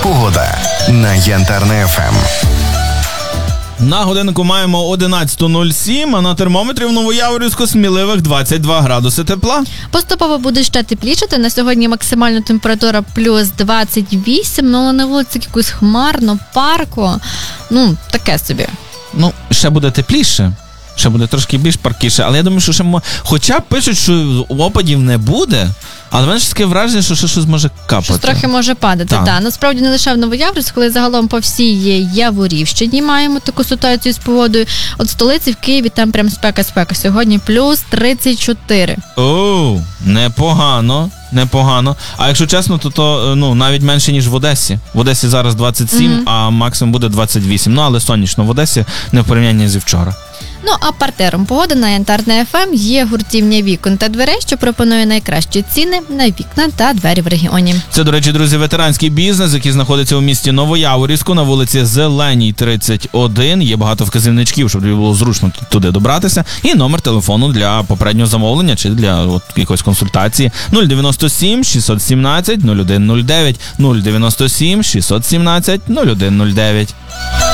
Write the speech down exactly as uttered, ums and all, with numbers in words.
Погода на Янтарне еф ем. На годиннику маємо одинадцята нуль сім, а на термометрі в Новояворівську сміливих двадцять два градуси тепла. Поступово буде ще теплішати. На сьогодні максимальна температура плюс двадцять вісім, ну але на вулиці якусь хмарно, парко, ну таке собі. Ну, ще буде тепліше. Ще буде трошки більш паркіше, але я думаю, що ще мо... хоча пишуть, що опадів не буде, але в мене ж таке враження, що ще щось може капати. Щось трохи може падати, так. Да. Насправді не лише в Новояворівську, коли загалом по всій Яворівщині маємо таку ситуацію з погодою. От столиці в Києві там прям спека-спека. Сьогодні плюс тридцять чотири. Оу, непогано, непогано. А якщо чесно, то, то ну, навіть менше, ніж в Одесі. В Одесі зараз двадцять сім, mm-hmm. а максимум буде двадцять вісім. Ну, але сонячно в Одесі, не в порівнянні зі вчора. Ну, а партнером погоди на Янтарне еф ем є гуртівня вікон та дверей, що пропонує найкращі ціни на вікна та двері в регіоні. Це, до речі, друзі, ветеранський бізнес, який знаходиться у місті Новояворівську на вулиці Зеленій, тридцять один. Є багато вказівничків, щоб було зручно туди добратися. І номер телефону для попереднього замовлення чи для от, якоїсь консультації нуль дев'яносто сім шістсот сімнадцять нуль один нуль дев'ять нуль дев'яносто сім шістсот сімнадцять нуль один нуль дев'ять.